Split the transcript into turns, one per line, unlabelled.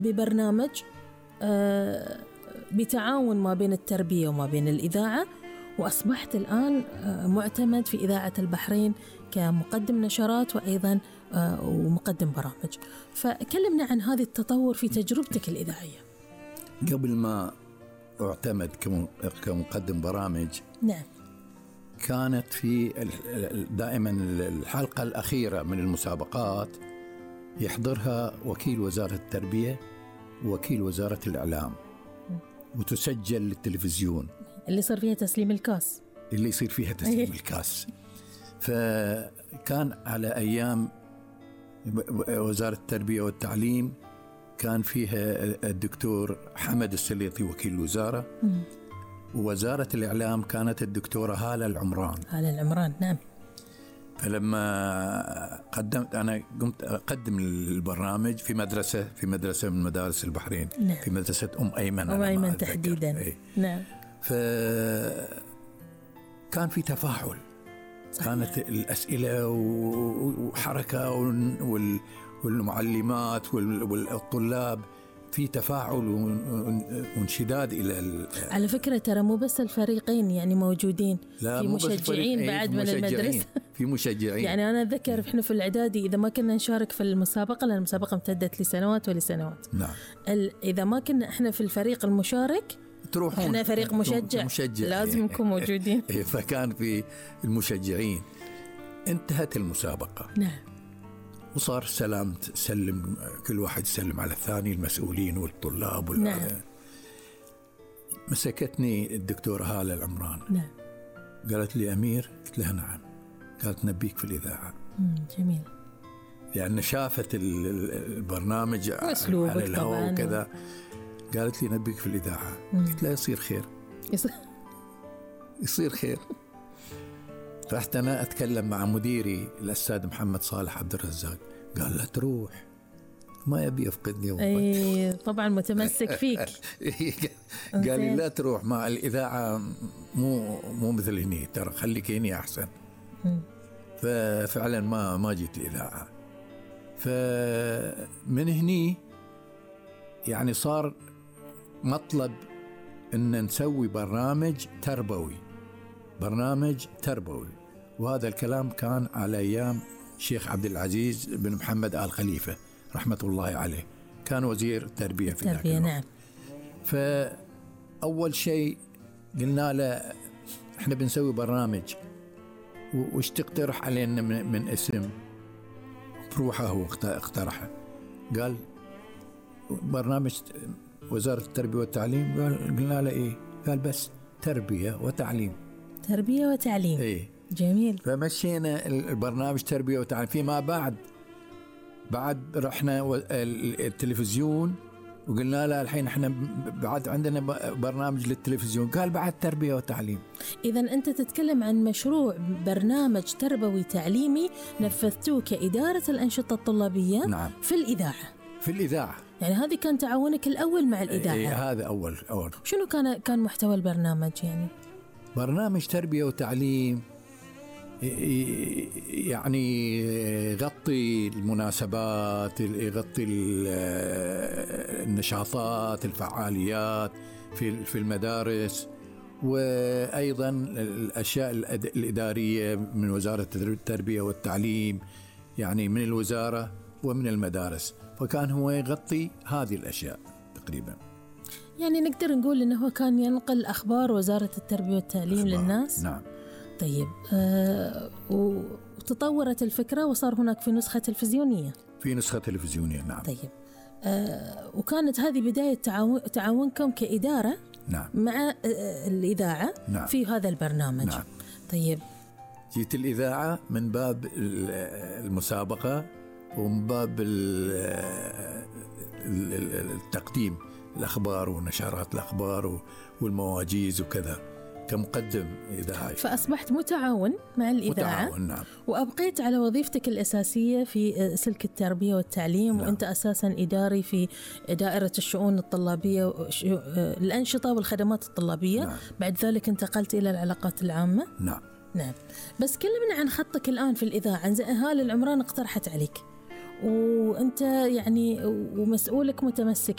ببرنامج بتعاون ما بين التربية وما بين الإذاعة، وأصبحت الآن معتمد في إذاعة البحرين كمقدم نشرات وأيضا ومقدم برامج. فكلمنا عن هذا التطور في تجربتك الإذاعية.
قبل ما أعتمد كمقدم برامج،
نعم،
كانت في دائما الحلقة الأخيرة من المسابقات يحضرها وكيل وزارة التربية ووكيل وزارة الإعلام، وتسجل للتلفزيون،
اللي صار فيها تسليم الكاس،
اللي يصير فيها تسليم الكاس. فكان على أيام وزارة التربية والتعليم كان فيها الدكتور حمد السليطي وكيل الوزارة، ووزارة الإعلام كانت الدكتورة هالة العمران. نعم. فلما قمت أقدم البرنامج في مدرسة من مدارس البحرين.
نعم.
في مدرسة أم أيمن
تحديدا. نعم.
فكان في تفاعل، كانت الأسئلة وحركة والمعلمات والطلاب في تفاعل وانشداد إلى
على فكرة ترى مو بس الفريقين يعني موجودين، في مشجعين بعد من المدرسة.
في مشجعين.
يعني أنا أتذكر إحنا في الإعدادي إذا ما كنا نشارك في المسابقة، لأن المسابقة امتدت لسنوات ولسنوات.
نعم.
إذا ما كنا إحنا في الفريق المشارك،
تروحون
إحنا فريق مشجع. لازم نكون موجودين.
فكان في المشجعين. انتهت المسابقة.
نعم.
وصار سلم كل واحد يسلم على الثاني، المسؤولين والطلاب
نعم.
مسكتني الدكتورة هالة العمران.
نعم.
قالت لي أمير، قلت لها نعم. قالت نبيك في الإذاعة.
جميل.
لأن شافت البرنامج
على الهواء
وكذا. قالت لي نبيك في الإذاعة. قلت لها يصير خير. يصير خير. رحت أنا أتكلم مع مديري الأستاذ محمد صالح عبد الرزاق، قال لا تروح، ما يبي يفقدني.
أي طبعا متمسك فيك.
قال لي لا تروح مع الإذاعة، مو مثل هني، ترى خليك هني أحسن. ففعلا ما جيت الإذاعة. فمن هني يعني صار مطلب أن نسوي برنامج تربوي. وهذا الكلام كان على أيام شيخ عبد العزيز بن محمد آل خليفة رحمة الله عليه، كان وزير التربية في ذاك الوقت.
نعم.
فأول شيء قلنا له إحنا بنسوي برنامج، وش تقترح علينا من اسم؟ بروحه هو اقترحه، قال برنامج وزارة التربية والتعليم. قلنا له إيه؟ قال بس تربية وتعليم.
إيه؟ جميل.
فمشينا البرنامج تربية وتعليم. فيما بعد رحنا التلفزيون، وقلنا له الحين احنا بعد عندنا برنامج للتلفزيون. قال بعد تربية وتعليم.
إذا أنت تتكلم عن مشروع برنامج تربوي تعليمي نفذتوه كإدارة الأنشطة الطلابية.
نعم.
في الإذاعة. يعني هذه كان تعاونك الأول مع الإذاعة.
هذا أول.
شنو كان محتوى البرنامج؟ يعني
برنامج تربية وتعليم يعني يغطي المناسبات، يغطي النشاطات، الفعاليات في المدارس، وأيضا الأشياء الإدارية من وزارة التربية والتعليم، يعني من الوزارة ومن المدارس. فكان هو يغطي هذه الأشياء تقريبا.
يعني نقدر نقول إنه هو كان ينقل أخبار وزارة التربية والتعليم للناس.
نعم.
طيب، وتطورت الفكرة وصار هناك في نسخة تلفزيونية. نعم. طيب، وكانت هذه بداية تعاونكم كإدارة.
نعم.
مع الإذاعة.
نعم.
في هذا البرنامج.
نعم.
طيب،
جيت الإذاعة من باب المسابقة ومن باب التقديم الأخبار ونشرات الأخبار والمواجيز وكذا، كمقدم إذاعي.
فأصبحت متعاون مع الإذاعة.
نعم.
وأبقيت على وظيفتك الأساسية في سلك التربية والتعليم. نعم. وأنت أساسا إداري في دائرة الشؤون الطلابية، الأنشطة والخدمات الطلابية.
نعم.
بعد ذلك انتقلت إلى العلاقات العامة.
نعم.
بس كلمنا عن خطك الآن في الإذاعة. هالة العمران اقترحت عليك، وأنت يعني ومسؤولك متمسك